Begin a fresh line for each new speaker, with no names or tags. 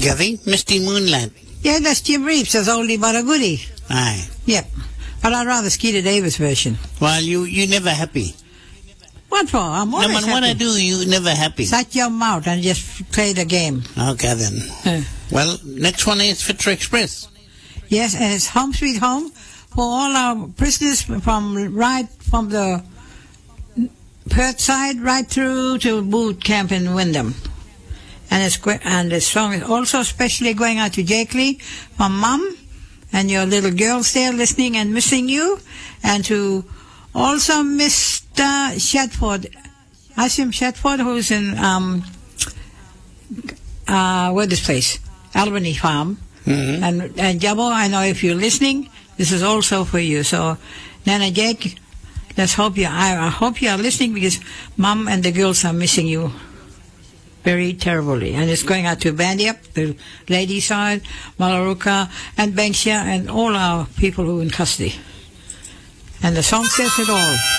Gavin, Misty Moonlight.
Yeah, that's Jim Reeves. That's oldie but a goodie.
Aye.
Yep. But I'd rather Skeeter Davis version.
Well, you never happy.
What for? I'm always
No,
happy.
what I do, you never happy.
Shut your mouth and just play the game.
Okay, then. Well, next one is Fitra Express.
Yes, and it's Home Sweet Home for all our prisoners from the Perth side right through to boot camp in Wyndham. And the song is also especially going out to Jake Lee from Mum and your little girls there listening and missing you, and to also Mr. Shetford, Ashim Shetford, who's in where's this place? Albany Farm.
Mm-hmm.
And Jabbo, I know if you're listening, this is also for you. So, Nana Jake, I hope you are listening, because Mum and the girls are missing you very terribly. And it's going out to Bandiap, the ladies' side, Malaruka, and Banksia, and all our people who are in custody. And the song says it all.